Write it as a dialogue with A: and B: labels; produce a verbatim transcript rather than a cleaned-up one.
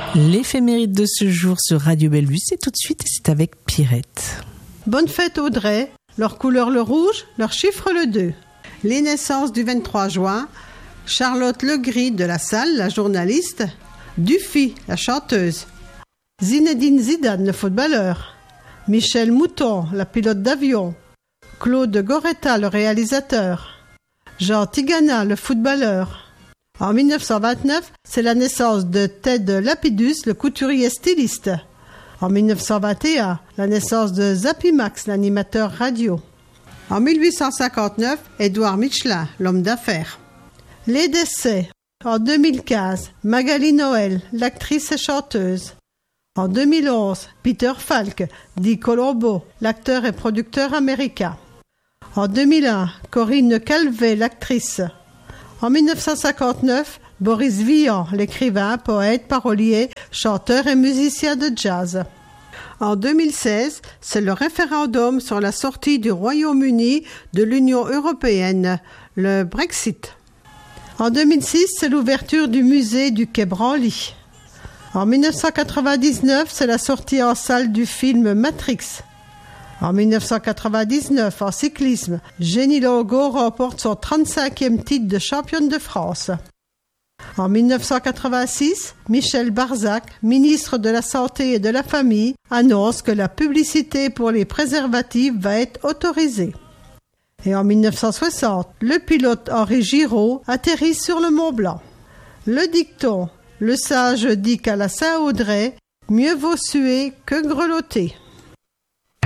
A: L'éphéméride de ce jour sur Radio Bellevue, c'est tout de suite et c'est avec Pierrette.
B: Bonne fête Audrey, leur couleur le rouge, leur chiffre le deux. Les naissances du vingt-trois juin, Charlotte Legris de la Salle, la journaliste, Dufy, la chanteuse, Zinedine Zidane, le footballeur, Michel Mouton, la pilote d'avion, Claude Goretta, le réalisateur, Jean Tigana, le footballeur. En dix-neuf cent vingt-neuf, c'est la naissance de Ted Lapidus, le couturier styliste. En dix-neuf cent vingt et un, la naissance de Zappy Max, l'animateur radio. En dix-huit cent cinquante-neuf, Édouard Michelin, l'homme d'affaires. Les décès. En deux mille quinze, Magali Noël, l'actrice et chanteuse. En deux mille onze, Peter Falk, dit Colombo, l'acteur et producteur américain. En deux mille un, Corinne Calvet, l'actrice. En dix-neuf cent cinquante-neuf, Boris Vian, l'écrivain, poète, parolier, chanteur et musicien de jazz. En deux mille seize, c'est le référendum sur la sortie du Royaume-Uni de l'Union européenne, le Brexit. En deux mille six, c'est l'ouverture du musée du Quai Branly. En dix-neuf cent quatre-vingt-dix-neuf, c'est la sortie en salle du film Matrix. En dix-neuf cent quatre-vingt-dix-neuf, en cyclisme, Jenny Longo remporte son trente-cinquième titre de championne de France. En dix-neuf cent quatre-vingt-six, Michel Barzac, ministre de la Santé et de la Famille, annonce que la publicité pour les préservatifs va être autorisée. Et en dix-neuf cent soixante, le pilote Henri Giraud atterrit sur le Mont Blanc. Le dicton « Le sage dit qu'à la Saint-Audrey, mieux vaut suer que grelotter ».